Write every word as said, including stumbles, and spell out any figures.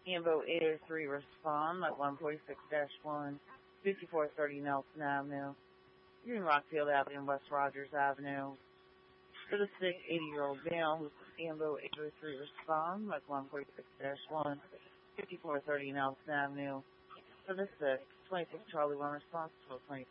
Ambo eight oh three respond at one forty-six dash one, fifty-four thirty Nelson Avenue. You're in Rockfield Avenue and West Rogers Avenue. For the sick eighty-year-old male who's Ambo eight oh three respond at one forty-six dash one, fifty-four thirty Nelson Avenue. For the sick, twenty-six Charlie one response, twelve twenty.